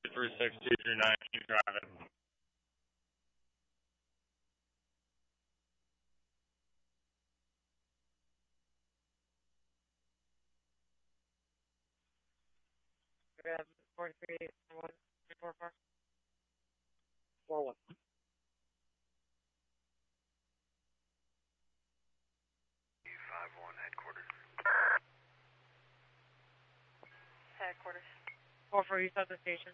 3629, keep driving. Grab 431 41. G51 headquarters. Headquarters. 44, you at the station.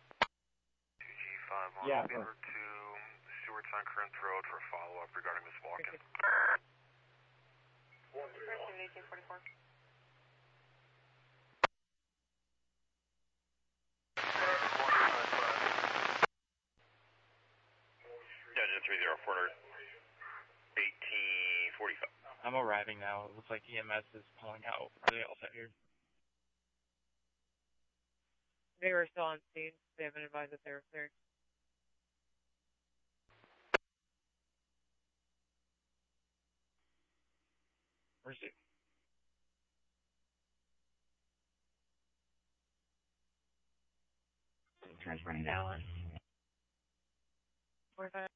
G51, Yeah, I'll be over to Stewart's on Corinth Road for a follow-up regarding this walk-in. 1844. Engine 304, 1845. I'm arriving now. It looks like EMS is pulling out. Are they all set here? They were still on scene. They haven't advised that they were cleared. Where's it? Transferring Dallas. 45.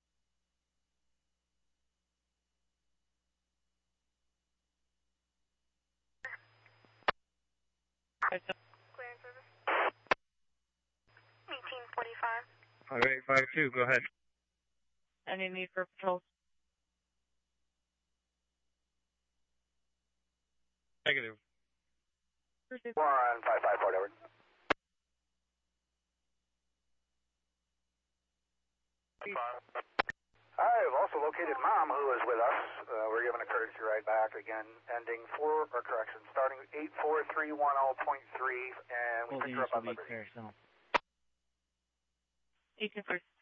Clearance service. 1845. 5852, go ahead. Any need for patrols? Negative. 155, whatever. I've also located Mom, who is with us. We're giving a courtesy ride back again, starting 84310.3, and we picked her up on Liberty. 18 first.